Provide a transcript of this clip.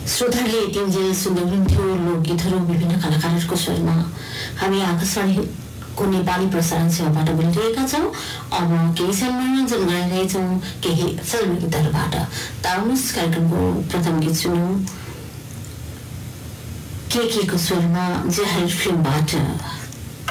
श्रोताले तिनजेल सुन्दै हुनुहुन्थ्यो लोकगीतहरू विभिन्न कलाकारहरूको स्वरमा। हामी आकाशवाणीको नेपाली प्रसारण सेवाबाट बोलिरहेका छौँ। अब केही क्षण मनोरञ्जन गराइरहेछौँ केही फिल्मी गीतहरूबाट। ताउनुस कार्यक्रमको प्रथम गीत सुनौँ के को स्वरमा जहर फिल्मबाट।